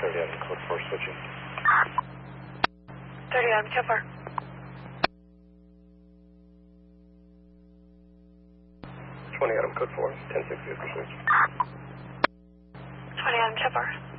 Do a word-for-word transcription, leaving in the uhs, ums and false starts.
thirty Adam, code four, switching. thirty Adam, code four. twenty Adam, code four, ten six vehicle switch. twenty Adam, code four.